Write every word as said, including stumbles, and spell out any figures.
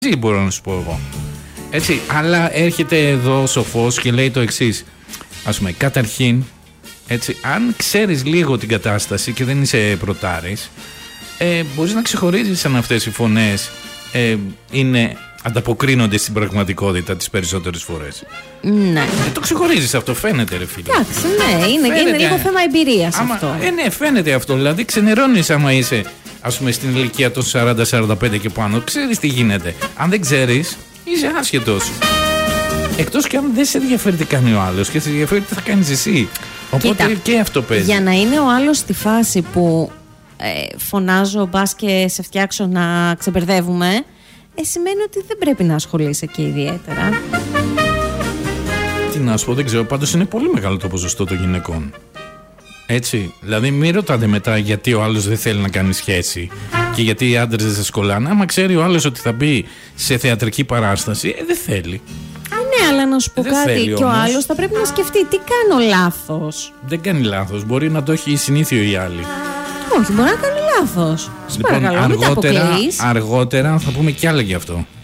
μπορώ να σου πω εγώ. Έτσι, αλλά έρχεται εδώ ο σοφός και λέει το εξής. Ας πούμε, καταρχήν, έτσι, αν ξέρεις λίγο την κατάσταση και δεν είσαι πρωτάρης, ε, μπορείς να ξεχωρίζεις αν αυτές οι φωνές ε, είναι, ανταποκρίνονται στην πραγματικότητα τις περισσότερες φορές. Ναι. Ε, το ξεχωρίζεις αυτό, φαίνεται ρε φίλε. Εντάξει, ναι, είναι, είναι λίγο θέμα εμπειρίας άμα, αυτό. Ε, ναι, φαίνεται αυτό. Δηλαδή, ξενερώνεις άμα είσαι, ας πούμε, στην ηλικία των σαράντα σαράντα πέντε και πάνω. Ξέρεις τι γίνεται. Αν δεν ξέρεις, είσαι άσχετος. Εκτός και αν δεν σε ενδιαφέρει τι κάνει ο άλλος και σε ενδιαφέρει τι θα κάνεις εσύ. Οπότε κοίτα, και αυτό παίζει. Για να είναι ο άλλος στη φάση που ε, φωνάζω μπας και σε φτιάξω να ξεμπερδεύουμε, ε, σημαίνει ότι δεν πρέπει να ασχολείσαι και ιδιαίτερα. Τι να σου πω, δεν ξέρω. Πάντως είναι πολύ μεγάλο το ποσοστό των γυναικών. Έτσι. Δηλαδή, μην ρωτάτε μετά γιατί ο άλλος δεν θέλει να κάνει σχέση και γιατί οι άντρες δεν σε σκολάνε. Άμα ξέρει ο άλλος ότι θα μπει σε θεατρική παράσταση, ε, δεν θέλει. Ναι, αλλά να σου πω δεν κάτι. Θέλει, και όμως. ο άλλος θα πρέπει να σκεφτεί τι κάνω λάθος. Δεν κάνει λάθος. Μπορεί να το έχει συνήθιο η άλλη. Όχι, μπορεί να κάνει λάθος. Λοιπόν, παρακαλώ, αργότερα, αργότερα θα πούμε κι άλλα γι' αυτό.